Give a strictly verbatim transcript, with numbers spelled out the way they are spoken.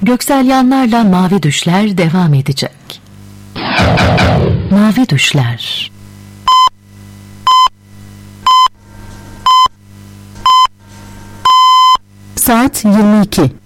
Göksel Yanlar'la Mavi Düşler devam edecek. Mavi Düşler. Saat yirmi iki.